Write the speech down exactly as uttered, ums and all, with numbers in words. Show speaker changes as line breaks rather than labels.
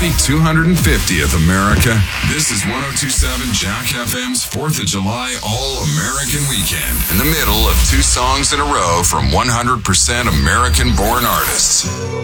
Happy two hundred fiftieth, America. This is one oh two point seven Jack F M's fourth of July All-American Weekend. In the middle of two songs in a row from one hundred percent American-born artists.